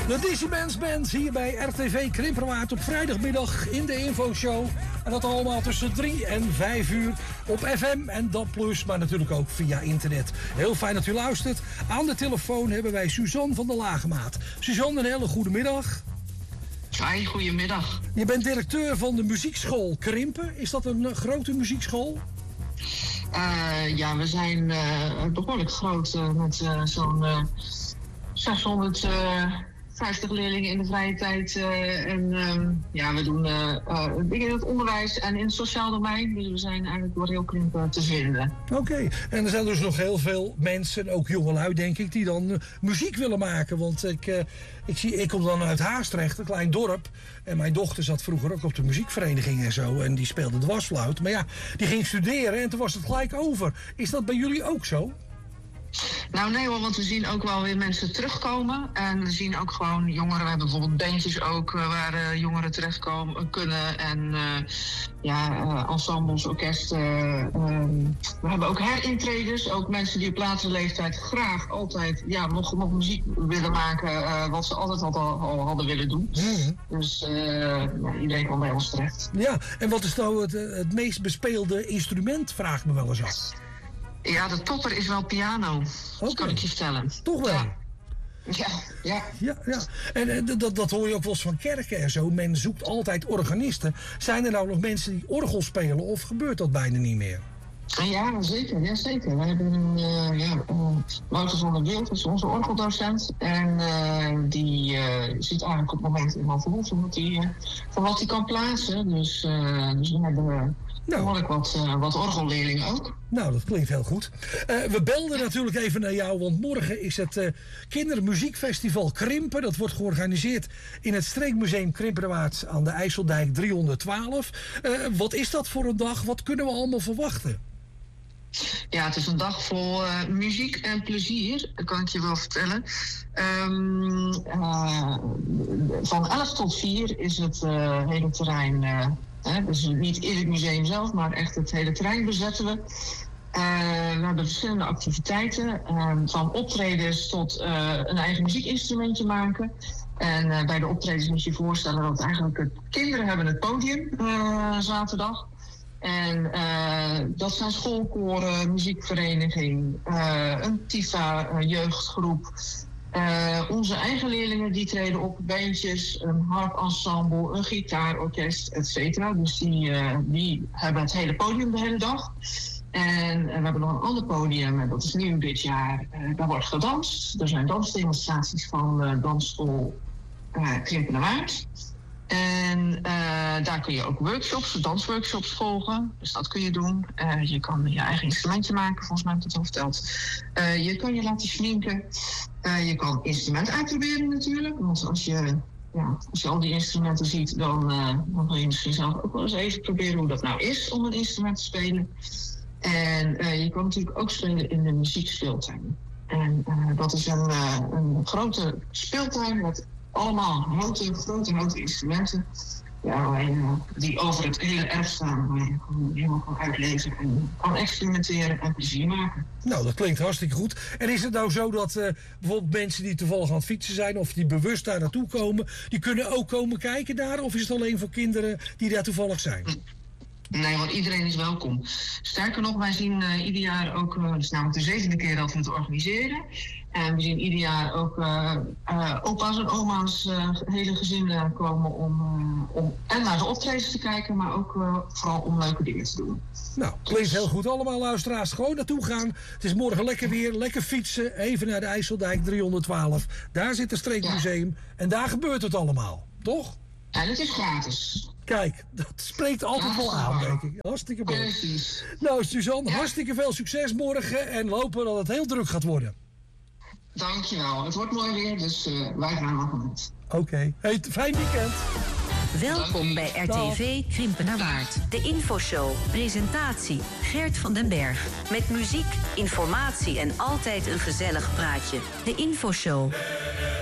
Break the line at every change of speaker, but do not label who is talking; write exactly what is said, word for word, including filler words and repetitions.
De Decibels Band hier bij R T V Krimperwaard op vrijdagmiddag in de infoshow. En dat allemaal tussen drie en vijf uur op F M en D A B plus, maar natuurlijk ook via internet. Heel fijn dat u luistert. Aan de telefoon hebben wij Suzanne van der Lagemaat. Suzanne, een hele goede middag.
Hi, goedemiddag.
Je bent directeur van de muziekschool Krimpen. Is dat een uh, grote muziekschool?
Uh, ja, we zijn uh, behoorlijk groot uh, met uh, zo'n uh, zeshonderdvijftig leerlingen in de vrije tijd. Uh, en um, ja, we doen uh, uh, dingen in het onderwijs en in het sociaal domein. Dus we zijn eigenlijk door heel Krimpen te vinden.
Oké, okay. En er zijn dus nog heel veel mensen, ook jongelui denk ik, die dan uh, muziek willen maken. Want ik, uh, ik, zie, ik kom dan uit Haastrecht, een klein dorp. En mijn dochter zat vroeger ook op de muziekvereniging en zo. En die speelde dwarsfluit. Maar ja, die ging studeren en toen was het gelijk over. Is dat bij jullie ook zo?
Nou nee hoor, want we zien ook wel weer mensen terugkomen. En we zien ook gewoon jongeren, we hebben bijvoorbeeld bandjes ook uh, waar uh, jongeren terechtkomen kunnen. En uh, ja, uh, ensembles, orkesten. Uh, um, we hebben ook herintreders, ook mensen die op latere leeftijd graag altijd ja, nog, nog muziek willen maken. Uh, wat ze altijd al, al hadden willen doen. Mm-hmm. Dus uh, ja, iedereen kwam bij ons terecht.
Ja, en wat is nou het, het meest bespeelde instrument, vraag ik me wel eens af.
Ja, de topper is wel piano. Okay. Dat kan ik je vertellen.
Toch wel?
Ja. Ja, ja.
ja, ja. En, en dat, dat hoor je ook wel eens van kerken en zo. Men zoekt altijd organisten. Zijn er nou nog mensen die orgel spelen of gebeurt dat bijna niet meer?
Ja, zeker. Ja, zeker. We hebben een uh, ja, uh, Wouter van der Wild, dat is onze orgeldocent. En uh, die uh, zit eigenlijk op het moment in wat van wat hij uh, van wat hij kan plaatsen. Dus, uh, dus we hebben uh, nou. behoorlijk wat, uh, wat orgelleerlingen ook.
Nou, dat klinkt heel goed. Uh, we belden natuurlijk even naar jou, want morgen is het uh, Kindermuziekfestival Krimpen. Dat wordt georganiseerd in het Streekmuseum Krimperwaard aan de IJsseldijk driehonderdtwaalf. Uh, wat is dat voor een dag? Wat kunnen we allemaal verwachten?
Ja, het is een dag vol uh, muziek en plezier, dat kan ik je wel vertellen. Um, uh, van elf tot vier is het uh, hele terrein, uh, hè, dus niet in het museum zelf, maar echt het hele terrein bezetten we. Uh, we hebben verschillende activiteiten, uh, van optredens tot uh, een eigen muziekinstrumentje maken. En uh, bij de optredens moet je je voorstellen dat eigenlijk het, kinderen hebben het podium uh, zaterdag. En uh, dat zijn schoolkoren, muziekvereniging, uh, een TIFA, uh, jeugdgroep. Uh, onze eigen leerlingen die treden op, bandjes, een harpensemble, een gitaarorkest, et cetera. Dus die, uh, die hebben het hele podium de hele dag. En uh, we hebben nog een ander podium, en dat is nieuw dit jaar. Uh, daar wordt gedanst. Er zijn dansdemonstraties van uh, dansschool uh, Krimpen-Waard. En uh, daar kun je ook workshops, dansworkshops volgen. Dus dat kun je doen. Uh, je kan je eigen instrumentje maken, volgens mij heb ik dat al verteld. Uh, je kan je laten sminken. Uh, je kan instrument uitproberen natuurlijk. Want als je, ja, als je al die instrumenten ziet, dan, uh, dan wil je misschien zelf ook wel eens even proberen hoe dat nou is om een instrument te spelen. En uh, je kan natuurlijk ook spelen in de muziekspeeltuin. En uh, dat is een, uh, een grote speeltuin met allemaal houten, grote houten instrumenten. Ja, waar je, die over het hele erf staan. Waar je gewoon helemaal kan uitlezen en kan experimenteren en plezier maken.
Nou, dat klinkt hartstikke goed. En is het nou zo dat uh, bijvoorbeeld mensen die toevallig aan het fietsen zijn of die bewust daar naartoe komen, die kunnen ook komen kijken daar? Of is het alleen voor kinderen die daar toevallig zijn?
Nee, want iedereen is welkom. Sterker nog, wij zien uh, ieder jaar ook, uh, het is namelijk de zevende keer dat we het organiseren. En we zien ieder jaar ook uh, uh, opa's en oma's, uh, hele gezinnen komen om, uh, om en naar de optredens te kijken, maar ook uh, vooral om leuke dingen te doen.
Nou, klinkt heel goed allemaal, luisteraars. Gewoon naartoe gaan. Het is morgen lekker weer, lekker fietsen. Even naar de IJsseldijk driehonderdtwaalf. Daar zit het Streekmuseum ja. En daar gebeurt het allemaal, toch?
En het is gratis.
Kijk, dat spreekt altijd wel aan, denk ik. Hartstikke mooi.
Precies.
Nou, Suzanne,
ja.
hartstikke veel succes morgen en lopen dat het heel druk gaat worden.
Dankjewel. Het wordt mooi weer, dus uh, wij gaan nog met.
Oké. Okay. Hey, fijn weekend.
Welkom bij R T V Krimpen-Waard. De infoshow. Presentatie Gert van den Berg. Met muziek, informatie en altijd een gezellig praatje. De infoshow.